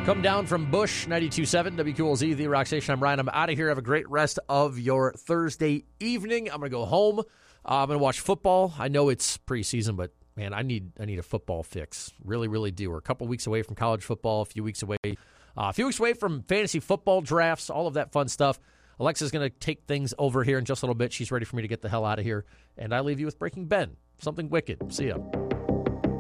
Come down from Bush, 92.7 WQLZ, The Rock Station. I'm Ryan. I'm out of here. Have a great rest of your Thursday evening. I'm going to go home. I'm going to watch football. I know it's preseason, but, man, I need a football fix. Really, really do. We're a couple weeks away from college football, a few weeks away from fantasy football drafts, all of that fun stuff. Alexa's going to take things over here in just a little bit. She's ready for me to get the hell out of here. And I leave you with Breaking Ben, something wicked. See ya.